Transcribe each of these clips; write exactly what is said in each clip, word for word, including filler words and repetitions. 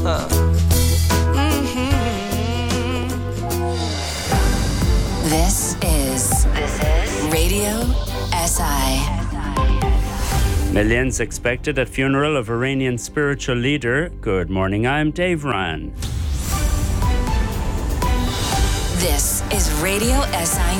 This is this is Radio S I. Millions expected at funeral of Iranian spiritual leader. Good morning, I'm Dave Ryan. This is Radio S I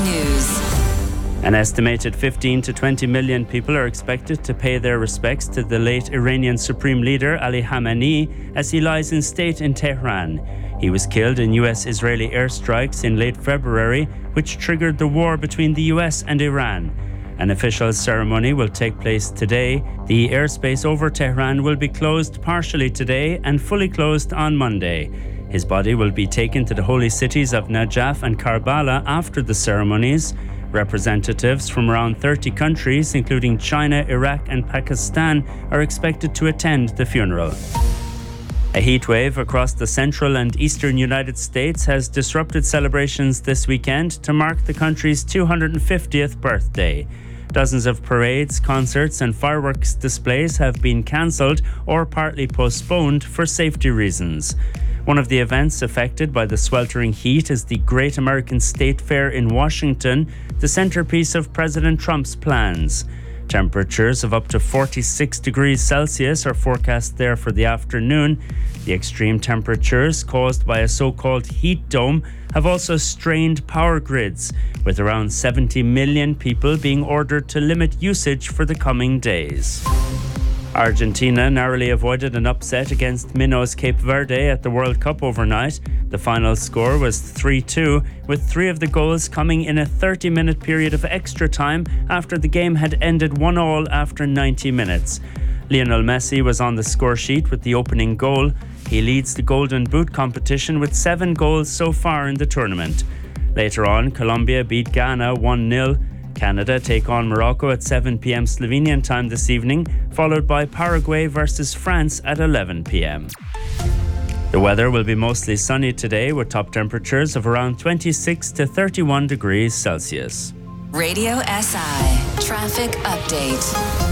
News. An estimated fifteen to twenty million people are expected to pay their respects to the late Iranian Supreme Leader Ali Khamenei as he lies in state in Tehran. He was killed in U S-Israeli airstrikes in late February, which triggered the war between the U S and Iran. An official ceremony will take place today. The airspace over Tehran will be closed partially today and fully closed on Monday. His body will be taken to the holy cities of Najaf and Karbala after the ceremonies. Representatives from around thirty countries, including China, Iraq and Pakistan, are expected to attend the funeral. A heat wave across the central and eastern United States has disrupted celebrations this weekend to mark the country's two hundred fiftieth birthday. Dozens of parades, concerts and fireworks displays have been cancelled or partly postponed for safety reasons. One of the events affected by the sweltering heat is the Great American State Fair in Washington, the centerpiece of President Trump's plans. Temperatures of up to forty-six degrees Celsius are forecast there for the afternoon. The extreme temperatures caused by a so-called heat dome have also strained power grids, with around seventy million people being ordered to limit usage for the coming days. Argentina narrowly avoided an upset against Minos Cape Verde at the World Cup overnight. The final score was three two, with three of the goals coming in a thirty-minute period of extra time after the game had ended one all after ninety minutes. Lionel Messi was on the score sheet with the opening goal. He leads the Golden Boot competition with seven goals so far in the tournament. Later on, Colombia beat Ghana one nil. Canada take on Morocco at seven p.m. Slovenian time this evening, followed by Paraguay versus France at eleven p.m. The weather will be mostly sunny today with top temperatures of around twenty-six to thirty-one degrees Celsius. Radio S I Traffic Update.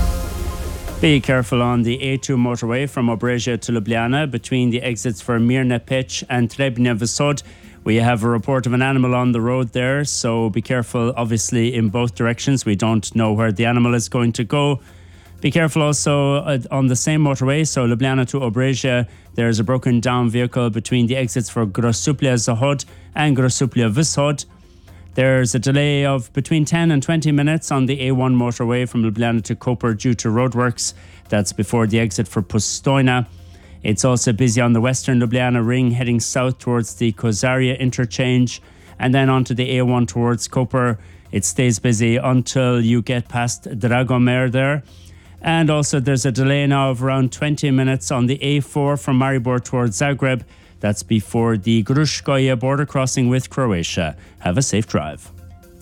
Be careful on the A two motorway from Obreja to Ljubljana between the exits for Mirna Pech and Trebnja Vsod. We have a report of an animal on the road there, so be careful, obviously, in both directions. We don't know where the animal is going to go. Be careful also uh, on the same motorway, so Ljubljana to Obreja, there's a broken down vehicle between the exits for Grosuplja Zahod and Grosuplja Vsod. There's a delay of between ten and twenty minutes on the A one motorway from Ljubljana to Koper due to roadworks. That's before the exit for Postojna. It's also busy on the western Ljubljana ring heading south towards the Kozaria interchange and then onto the A one towards Koper. It stays busy until you get past Dragomer there. And also there's a delay now of around twenty minutes on the A four from Maribor towards Zagreb. That's before the Gruškoje border crossing with Croatia. Have a safe drive.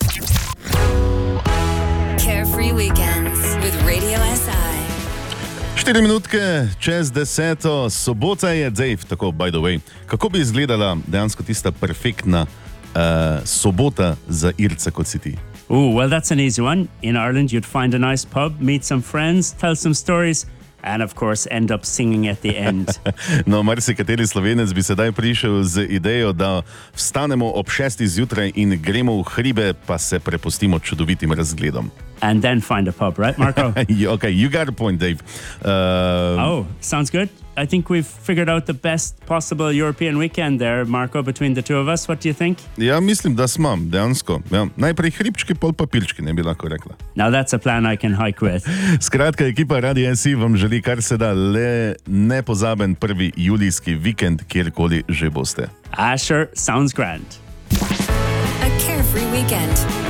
Carefree Weekends with Radio S I. Štiri minutke čez deseto, sobota je, Dave, tako, by the way. Kako bi izgledala dejansko tista perfektna uh, sobota za Irca, kot si ti? Ooh, well, that's an easy one. In Ireland, you'd find a nice pub, meet some friends, tell some stories, and of course end up singing at the end. No, marsikateri Slovenec bi sedaj prišel z idejo, da vstanemo ob šestih zjutraj in gremo v hribe, pa se prepustimo čudovitim razgledom. And then find a pub, right, Marco? Okay, you got a point, Dave. Uh, oh, sounds good. I think we've figured out the best possible European weekend there, Marco, between the two of us. What do you think? Ja, mislim, da smo, dejansko. Ja. Najprej hribčki, pol papirčki, ne bi lahko rekla. Now that's a plan I can hike with. Skratka, ekipa Radia S I vam želi kar se da le nepozaben prvi julijski vikend, kjerkoli že boste. Ah, sure, sounds grand. A carefree weekend.